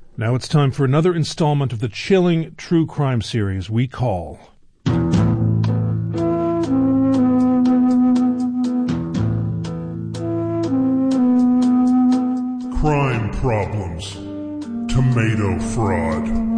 Now it's time for another installment of the chilling true crime series we call Crime Problems. Tomato Fraud.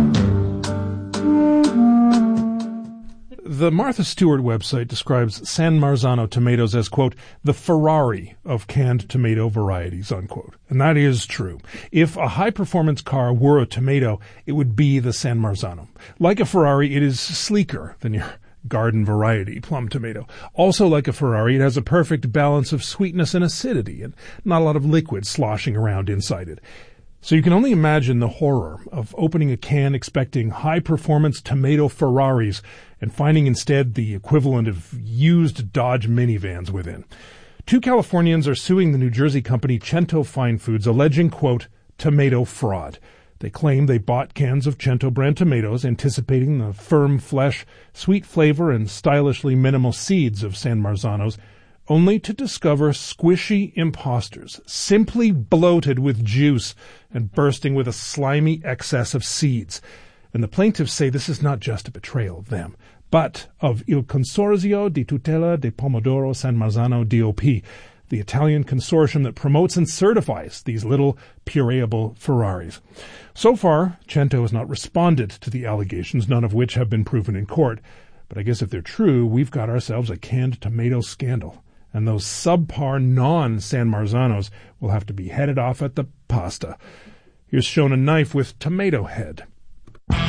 The Martha Stewart website describes San Marzano tomatoes as, quote, the Ferrari of canned tomato varieties, unquote. And that is true. If a high-performance car were a tomato, it would be the San Marzano. Like a Ferrari, it is sleeker than your garden variety plum tomato. Also like a Ferrari, it has a perfect balance of sweetness and acidity, and not a lot of liquid sloshing around inside it. So you can only imagine the horror of opening a can expecting high-performance tomato Ferraris and finding instead the equivalent of used Dodge minivans within. Two Californians are suing the New Jersey company Cento Fine Foods, alleging, quote, tomato fraud. They claim they bought cans of Cento brand tomatoes, anticipating the firm flesh, sweet flavor, and stylishly minimal seeds of San Marzanos, only to discover squishy imposters, simply bloated with juice and bursting with a slimy excess of seeds. And the plaintiffs say this is not just a betrayal of them, but of Il Consorzio di Tutela de Pomodoro San Marzano DOP, the Italian consortium that promotes and certifies these little pureeable Ferraris. So far, Cento has not responded to the allegations, none of which have been proven in court. But I guess if they're true, we've got ourselves a canned tomato scandal. And those subpar non-San Marzanos will have to be headed off at the pasta. Here's shown a knife with tomato head.